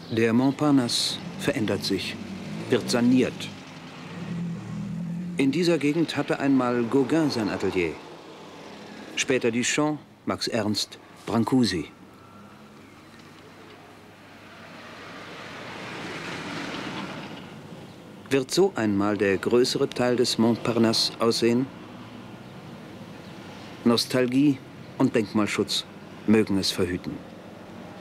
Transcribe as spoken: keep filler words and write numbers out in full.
Der Montparnasse verändert sich, wird saniert. In dieser Gegend hatte einmal Gauguin sein Atelier. Später Duchamp, Max Ernst, Brancusi. Wird so einmal der größere Teil des Montparnasse aussehen? Nostalgie und Denkmalschutz mögen es verhüten.